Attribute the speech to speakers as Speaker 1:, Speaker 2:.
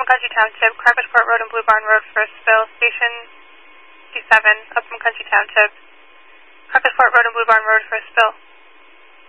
Speaker 1: Country Township, Crockettsport Road and Blue Barn Road for a spill. Station 57, Upland Country Township, Crockettsport Road and Blue Barn Road for a spill.